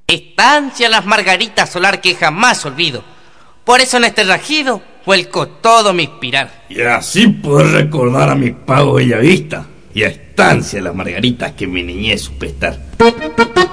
Estancia Las Margaritas Solar que jamás olvido. Por eso en este rajido vuelco todo mi inspirar. Y así poder recordar a mi pago Bellavista y a Estancia Las Margaritas que mi niñez supe estar.